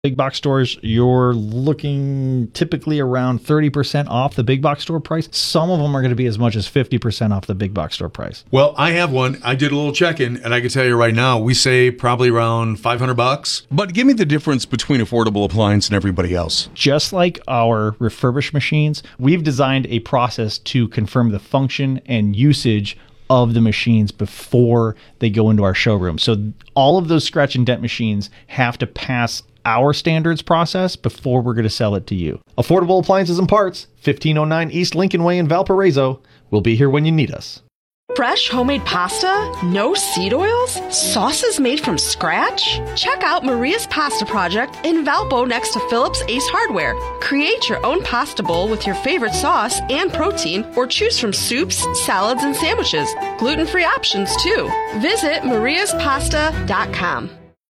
Big box stores, you're looking typically around 30% off the big box store price. Some of them are going to be as much as 50% off the big box store price. Well, I have one. I did a little check-in, and I can tell you right now, we save probably around $500. But give me the difference between Affordable Appliance and everybody else. Just like our refurbished machines, we've designed a process to confirm the function and usage of the machines before they go into our showroom. So all of those scratch and dent machines have to pass our standards process before we're going to sell it to you. Affordable Appliances and Parts, 1509 East Lincoln Way in Valparaiso. We'll be here when you need us. Fresh homemade pasta? No seed oils? Sauces made from scratch? Check out Maria's Pasta Project in Valpo next to Phillips Ace Hardware. Create your own pasta bowl with your favorite sauce and protein, or choose from soups, salads, and sandwiches. Gluten-free options, too. Visit mariaspasta.com.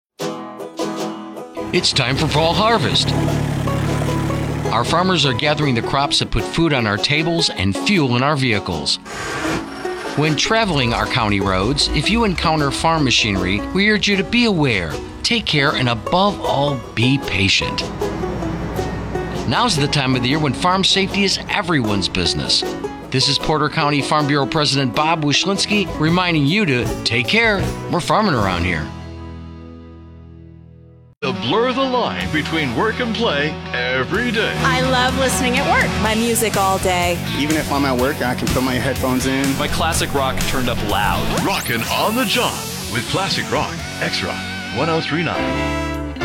It's time for fall harvest. Our farmers are gathering the crops that put food on our tables and fuel in our vehicles. When traveling our county roads, if you encounter farm machinery, we urge you to be aware, take care, and above all, be patient. Now's the time of the year when farm safety is everyone's business. This is Porter County Farm Bureau President Bob Wyszynski reminding you to take care. We're farming around here. To blur the line between work and play every day. I love listening at work. My music all day. Even if I'm at work, I can put my headphones in. My classic rock turned up loud. Rockin' on the job with Classic Rock, X-Rock 1039.